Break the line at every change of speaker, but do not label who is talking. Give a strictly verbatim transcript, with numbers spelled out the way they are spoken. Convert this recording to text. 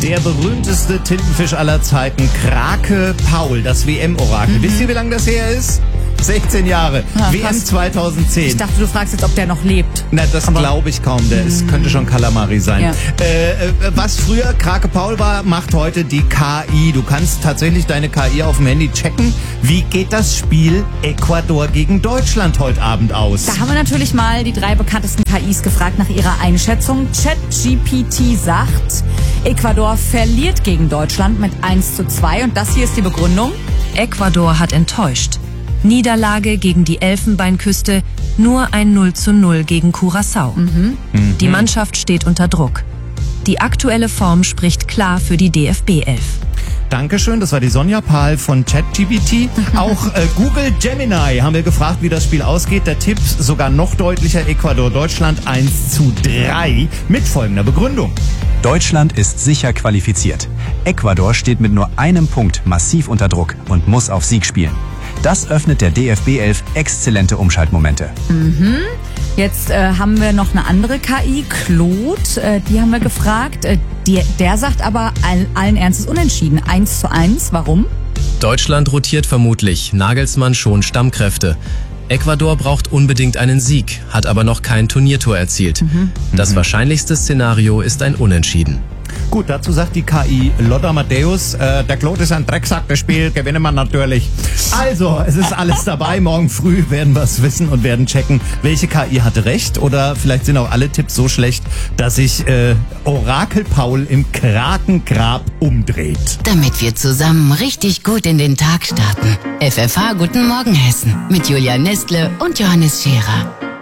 Der berühmteste Tintenfisch aller Zeiten, Krake Paul, das W M-Orakel. Mhm. Wisst ihr, wie lange das her ist? sechzehn Jahre. Ja, W M zweitausendzehn.
Ich dachte, du fragst jetzt, ob der noch lebt.
Na, das glaube ich kaum. Der ist, könnte schon Kalamari sein.
Ja.
Äh, was früher Krake Paul war, macht heute die K I. Du kannst tatsächlich deine K I auf dem Handy checken. Wie geht das Spiel Ecuador gegen Deutschland heute Abend aus?
Da haben wir natürlich mal die drei bekanntesten K Is gefragt nach ihrer Einschätzung. ChatGPT sagt, Ecuador verliert gegen Deutschland mit eins zu zwei. Und das hier ist die Begründung.
Ecuador hat enttäuscht. Niederlage gegen die Elfenbeinküste, nur ein null zu null gegen Curaçao. Mhm. Mhm. Die Mannschaft steht unter Druck. Die aktuelle Form spricht klar für die D F B elf.
Dankeschön, das war die Sonja Pahl von ChatGPT. Auch äh, Google Gemini haben wir gefragt, wie das Spiel ausgeht. Der Tipp sogar noch deutlicher, Ecuador-Deutschland eins zu drei mit folgender Begründung.
Deutschland ist sicher qualifiziert. Ecuador steht mit nur einem Punkt massiv unter Druck und muss auf Sieg spielen. Das öffnet der D F B elf exzellente Umschaltmomente.
Mhm. Jetzt äh, haben wir noch eine andere K I, Claude, äh, die haben wir gefragt. Äh, die, der sagt aber all, allen Ernstes unentschieden, eins zu eins. Warum?
Deutschland rotiert vermutlich, Nagelsmann schon Stammkräfte. Ecuador braucht unbedingt einen Sieg, hat aber noch kein Turniertor erzielt. Mhm. Das mhm. wahrscheinlichste Szenario ist ein Unentschieden.
Gut, dazu sagt die K I Lothar Matthäus, äh, der Claude ist ein Drecksack, das Spiel gewinnen wir natürlich. Also, es ist alles dabei. Morgen früh werden wir es wissen und werden checken, welche K I hatte recht. Oder vielleicht sind auch alle Tipps so schlecht, dass sich äh, Orakel Paul im Krakengrab umdreht.
Damit wir zusammen richtig gut in den Tag starten. F F H Guten Morgen Hessen mit Julia Nestle und Johannes Scherer.